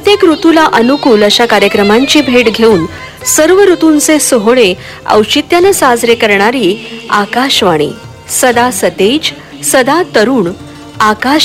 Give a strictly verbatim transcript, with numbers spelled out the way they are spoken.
प्रत्येक ऋतूला अनुकूल अशा कार्यक्रमांची भेट घेऊन सर्व ऋतूंचे सोहळे औचित्याने साजरे करणारी आकाशवाणी, सदा सतेज, सदा तरुण, आकाश